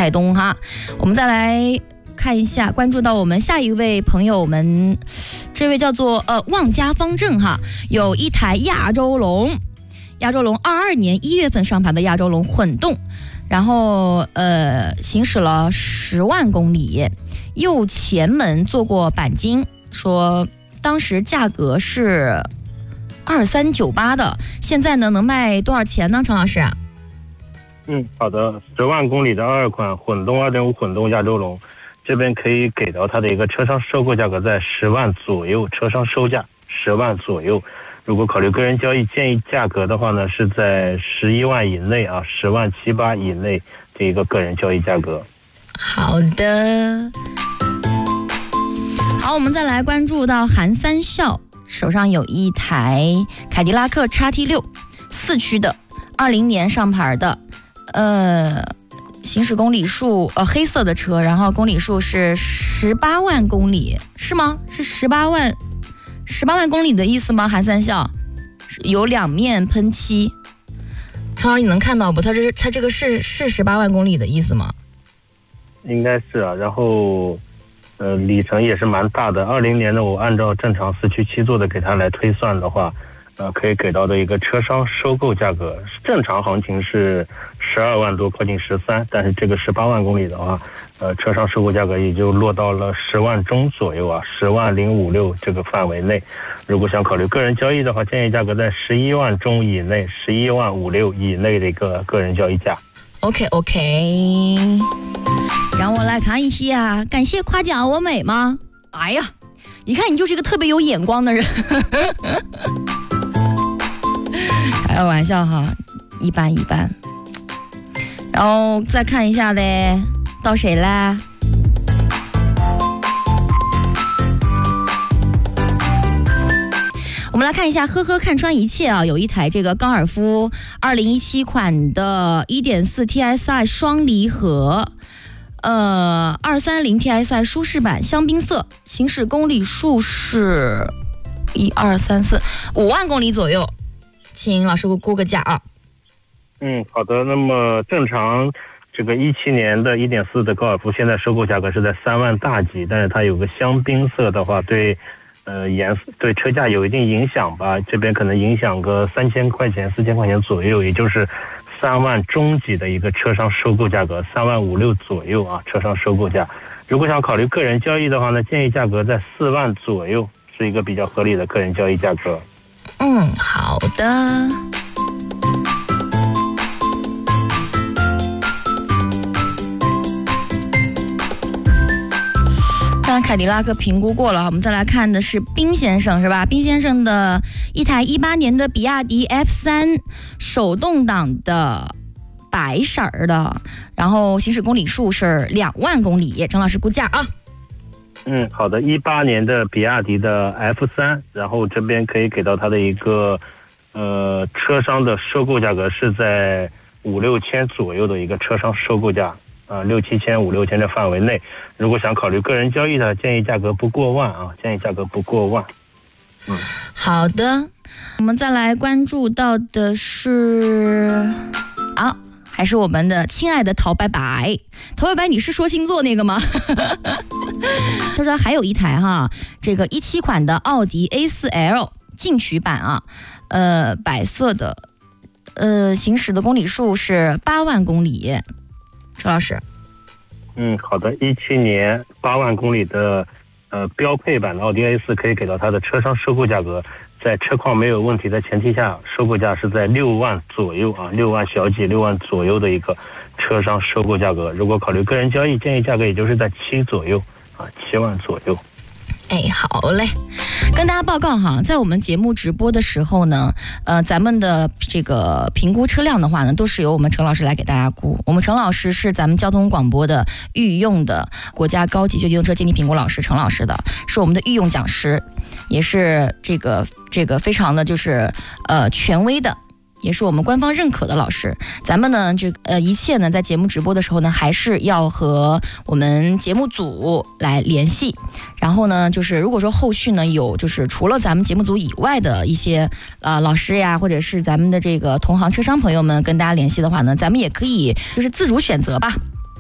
太东哈。我们再来看一下，关注到我们下一位朋友们，这位叫做望家方正哈，有一台亚洲龙22年1月份上牌的亚洲龙混动，然后行驶了10万公里，右前门做过钣金，说当时价格是2398的，现在呢能卖多少钱呢？陈老师？ 好的，10万公里的22款混动2.5混动亚洲龙，这边可以给到它的一个车商收购价格在10万左右，车商收价10万左右。如果考虑个人交易，建议价格的话呢是在11万以内啊，10万7、8以内这一个个人交易价格。 好的，好，我们再来关注到韩三笑手上有一台凯迪拉克 XT6 4驱的20年上牌的，行驶公里数黑色的车，然后公里数是18万公里，是吗？是18万公里的意思吗？韩三笑有2面喷漆，陈老师你能看到不？它这个是18万公里的意思吗？ 应该是啊，然后里程也是蛮大的。20年的我按照正常4驱7座的给它来推算的话，可以给到的一个车商收购价格，正常行情是12万多，靠近13，但是这个18万公里的话，车商收购价格也就落到了10万中左右啊，10万056这个范围内。如果想考虑个人交易的话，建议价格在11万中以内，11万56以内的一个个人交易价。 OK， 让我来看一下，感谢夸奖我美吗？哎呀，一看你就是一个特别有眼光的人。开个玩笑哈，一般。然后再看一下嘞，到谁啦？我们来看一下，呵呵看穿一切啊，有一台这个高尔夫2017款的 1.4 TSI 双离合230 TSI 舒适版香槟色，行驶公里数是5万公里左右，请老师估个价啊。 好的，那么正常这个17年的 1.4 的高尔夫现在收购价格是在3万大几，但是它有个香槟色的话，对颜色对车价有一定影响吧，这边可能影响个3000块钱4000块钱左右，也就是3万中几的一个车商收购价格，3万5、6左右啊，车商收购价。如果想考虑个人交易的话呢，建议价格在4万左右，是一个比较合理的个人交易价格。 好的。刚凯迪拉克评估过了，我们再来看的是冰先生，是吧？冰先生的一台18年的比亚迪 F3 手动挡的白色的，然后行驶公里数是2万公里，陈老师估价啊。 好的，18年的比亚迪的 F3， 然后这边可以给到它的一个车商的收购价格是在5、6千左右的一个车商收购价。6、7千、5、6千的范围内，如果想考虑个人交易的，建议价格不过万啊，建议价格不过万。 好的，我们再来关注到的是还是我们的亲爱的陶白白，你是说星座那个吗？他说还有一台哈，这个17款的奥迪 A4L 进取版啊，白色的，行驶的公里数是8万公里。陈老师， 好的，17年8万公里的标配版的奥迪 A4 可以给到它的车商收购价格，在车况没有问题的前提下，收购价是在6万左右啊，6万小几、6万左右的一个车商收购价格。如果考虑个人交易，建议价格也就是在7左右啊，7万左右。 好嘞，跟大家报告哈，在我们节目直播的时候呢，咱们的这个评估车辆的话呢，都是由我们陈老师来给大家估。我们陈老师是咱们交通广播的御用的国家高级旧机动车鉴定评估老师，陈老师的是我们的御用讲师，也是这个非常的就是权威的。也是我们官方认可的老师。咱们呢一切呢在节目直播的时候呢，还是要和我们节目组来联系。然后呢就是如果说后续呢有就是除了咱们节目组以外的一些老师呀，或者是咱们的这个同行车商朋友们跟大家联系的话呢，咱们也可以就是自主选择吧。